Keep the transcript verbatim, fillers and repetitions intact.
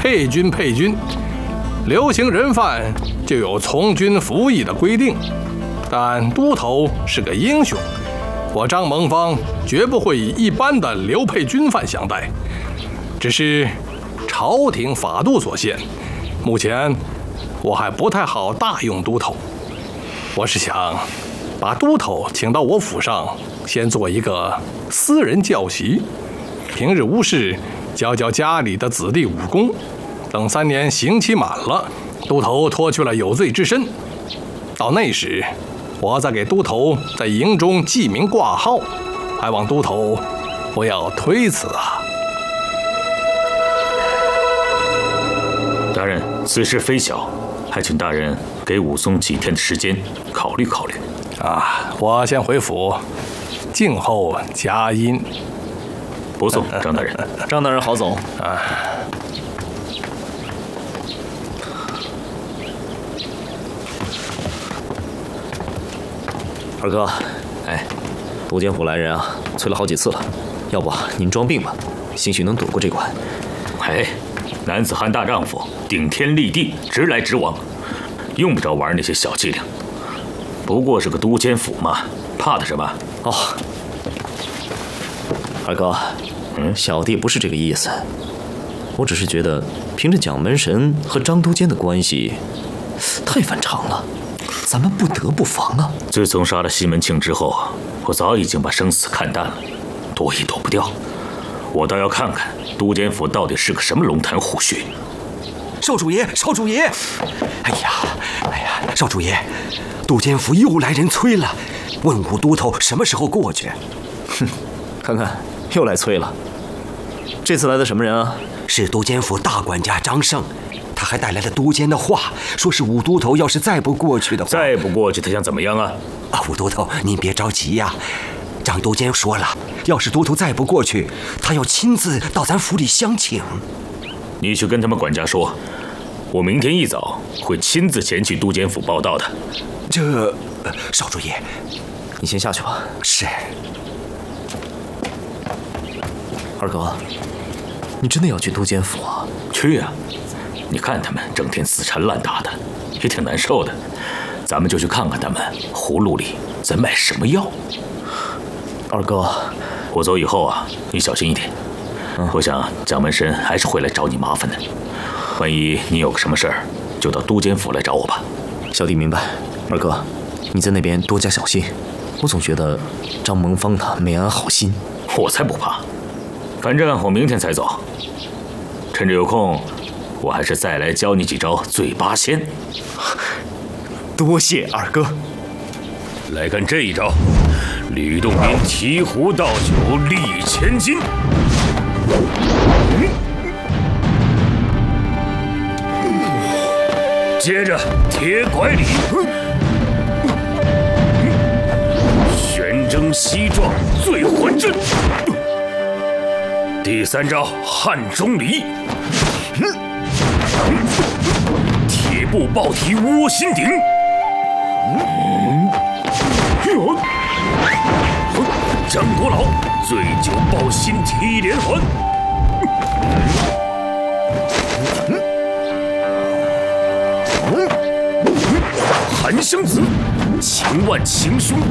配军配军，流行人犯就有从军服役的规定。但都头是个英雄，我张蒙方绝不会以一般的流配军犯相待。只是朝廷法度所限，目前我还不太好大用都头。我是想把都头请到我府上，先做一个私人教习，平日无事教教家里的子弟武功。等三年刑期满了，都头脱去了有罪之身，到那时我再给都头在营中记名挂号，还望都头不要推辞啊！ 大人，此事非小，还请大人给武松几天的时间考虑考虑。 啊，我先回府，静候佳音。 不送，张大人。 张大人好走。 啊。 二哥，哎，都监府来人啊，催了好几次了，要不您装病吧，兴许能躲过这关。 哎，男子汉大丈夫，顶天立地，直来直往，用不着玩那些小伎俩。不过是个都监府嘛，怕的什么？ 哦，二哥，嗯，小弟不是这个意思，我只是觉得凭着蒋门神和张都监的关系，太反常了。咱们不得不防啊！ 自从杀了西门庆之后，我早已经把生死看淡了，躲也躲不掉。我倒要看看都监府到底是个什么龙潭虎穴。 少主爷，少主爷！哎呀，哎呀，少主爷，都监府又来人催了，问武都头什么时候过去。 哼，看看又来催了。这次来的什么人啊？ 是都监府大管家张胜。他还带来了都监的话，说是武都头要是再不过去的话， 再不过去他想怎么样啊？ 啊，武都头您别着急呀、啊。张都监说了，要是都头再不过去，他要亲自到咱府里相请。 你去跟他们管家说，我明天一早会亲自前去都监府报到的。 这，呃、少主爷， 你先下去吧。 是。 二哥，你真的要去都监府啊？ 去啊！你看他们整天死缠烂打的，也挺难受的。咱们就去看看他们葫芦里在卖什么药。 二哥， 我走以后啊，你小心一点。嗯、我想蒋门神还是会来找你麻烦的。万一你有个什么事儿，就到都监府来找我吧。 小弟明白。二哥，你在那边多加小心。我总觉得张蒙方他没安好心。 我才不怕。反正我明天才走，趁着有空。我还是再来教你几招醉八仙。 多谢二哥。 来看这一招，吕洞宾提壶倒酒立千金。接着铁拐李，玄征西撞醉还阵。第三招汉钟离。铁步抱体窝心顶，张国老醉酒抱心体连环，韩湘子情万情凶